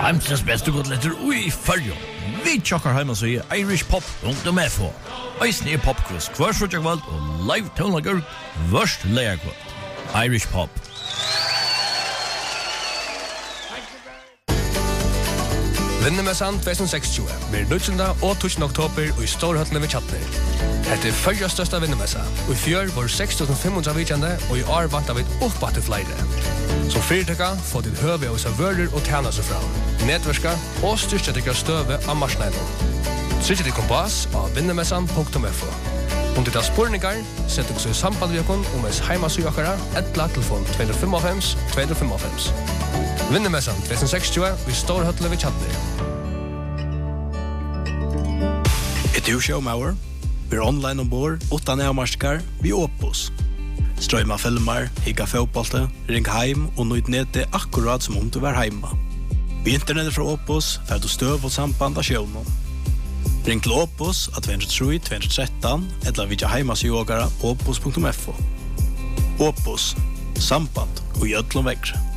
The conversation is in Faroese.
Heimsens beste godletter ui fyrjo. Vi tjokkar heima så i Irish Pop rundt om FH. Eisne i popquiz hver frutjagvald og live tonlager vørst leierkvald. Irish Pop. Vinnemessan 2026 blir 19. og 20. oktober i Storhøttene ved Kjatner. Dette fyrja største vinnemessa, og i fjør var 6.500 vidjande, og i år vant vi opp til flere. Som fyrtøkka får ditt høve av servører og tjenester fra, nedverska og styrke til støve av marsneiden. Trykk til kompass av vinnemessan.fo. Om det er spurningar, sett dere så i samband med dere om ens heimasøyakere, etla telefon 255-255. Vinnemessan 2026 i Storhøttene ved Kjatner. Du showmauer, vi online ombord, utan avmarskar, vi Opus. Strøyma filmer, higga fotbollte, ring heim og nøyd nete akkurat som om du var heima. Vi internettet fra Opus, fer du støv og samband av sjøvnen. Ring til Opus av 203-213, eller vidja heimasjogara opus.fo. Opus, samband og gjødlom vekkre.